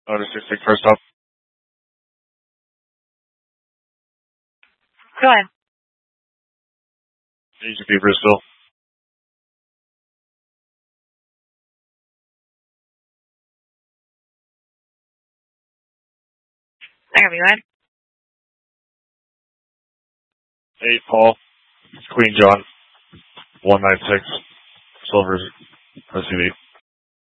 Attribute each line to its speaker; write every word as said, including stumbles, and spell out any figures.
Speaker 1: Notice six six first up.
Speaker 2: Go ahead.
Speaker 1: Agent B, Bristol.
Speaker 2: There we go.
Speaker 1: Eight, Paul. Queen John. One nine six. Silver S U V.